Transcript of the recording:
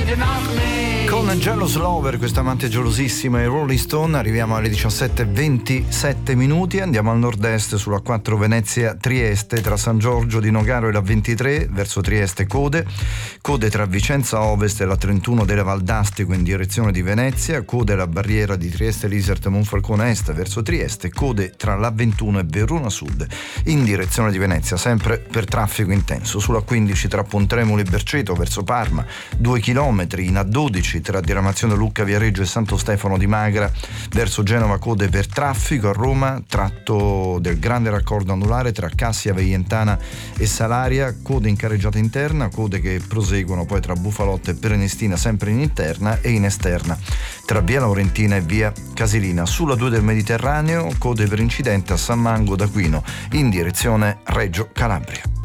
Con Jealous Lover, questa amante gelosissima, e Rolling Stone, arriviamo alle 17:27. Andiamo al nord-est sulla 4 Venezia-Trieste, tra San Giorgio di Nogaro e la 23 verso Trieste code tra Vicenza Ovest e la 31 della Valdastico in direzione di Venezia, code la barriera di Trieste Lisert Monfalcone Est verso Trieste, code tra la 21 e Verona Sud in direzione di Venezia, sempre per traffico intenso. Sulla 15 tra Pontremoli e Berceto verso Parma, 2 chilometri in A12 tra diramazione Lucca Viareggio e Santo Stefano di Magra verso Genova, code per traffico. A Roma, tratto del grande raccordo anulare tra Cassia Veientana e Salaria, code in carreggiata interna, code che proseguono poi tra Bufalotta e Prenestina sempre in interna e in esterna tra via Laurentina e via Casilina. Sulla 2 del Mediterraneo, code per incidente a San Mango d'Aquino in direzione Reggio Calabria.